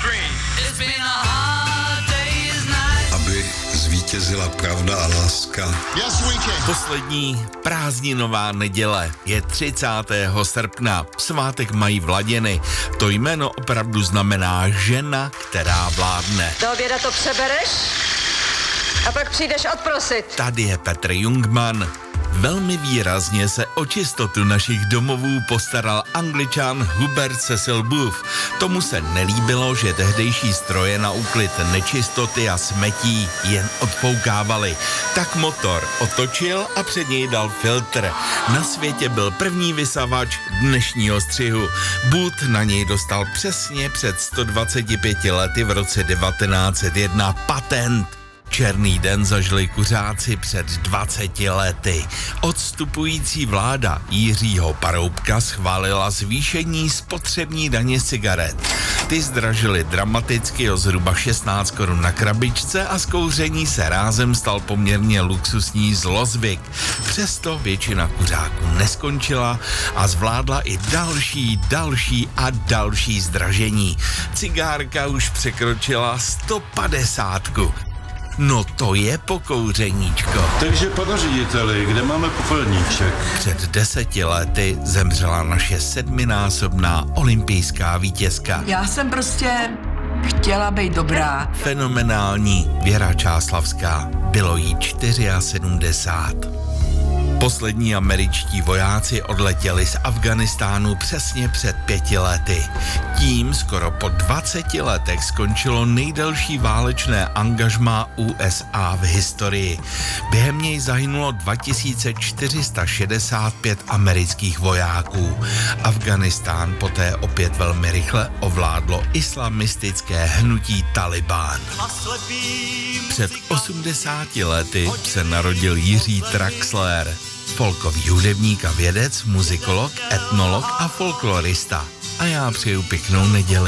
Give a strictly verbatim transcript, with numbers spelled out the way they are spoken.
Aby zvítězila pravda a láska. Poslední prázdninová neděle je třicátého srpna. Svátek mají Vladiny. To jméno opravdu znamená žena, která vládne. Do oběda to přebereš a pak přijdeš odprosit. Tady je Petr Jungmann. Velmi výrazně se o čistotu našich domovů postaral Angličan Hubert Cecil Booth. Tomu se nelíbilo, že tehdejší stroje na úklid nečistoty a smetí jen odfoukávaly. Tak motor otočil a před něj dal filtr. Na světě byl první vysavač dnešního střihu. Booth na něj dostal přesně před sto dvaceti pěti lety v roce devatenáct set jedna patent. Černý den zažili kuřáci před dvaceti lety. Odstupující vláda Jiřího Paroubka schválila zvýšení spotřební daně z cigaret. Ty zdražily dramaticky o zhruba šestnáct korun na krabičce a z kouření se rázem stal poměrně luxusní zlozvyk. Přesto většina kuřáků neskončila a zvládla i další, další a další zdražení. Cigárka už překročila sto padesátku. No to je pokouřeníčko. Takže pane řediteli, kde máme popelníček? Před deseti lety zemřela naše sedminásobná olympijská vítězka. Já jsem prostě chtěla být dobrá. Fenomenální Věra Čáslavská. Bylo jí sedmdesát čtyři. Poslední američtí vojáci odletěli z Afghánistánu přesně před pěti lety. Tím skoro po dvaceti letech skončilo nejdelší válečné angažmá U S A v historii. Během něj zahynulo dva tisíce čtyři sta šedesát pět amerických vojáků. Afghánistán poté opět velmi rychle ovládlo islamistické hnutí Talibán. Před osmdesáti lety se narodil Jiří Traxler, folkový hudebník a vědec, muzikolog, etnolog a folklorista. A já přeju pěknou neděli.